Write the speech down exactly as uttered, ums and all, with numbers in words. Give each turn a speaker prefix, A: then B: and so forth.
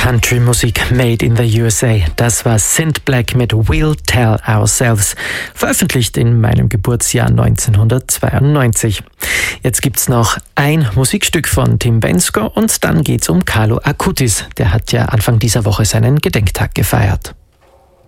A: Country-Musik made in the U S A. Das war Cint Black mit We'll Tell Ourselves, veröffentlicht in meinem Geburtsjahr neunzehnhundertzweiundneunzig. Jetzt gibt's noch ein Musikstück von Tim Bendzko und dann geht's um Carlo Acutis. Der hat ja Anfang dieser Woche seinen Gedenktag gefeiert.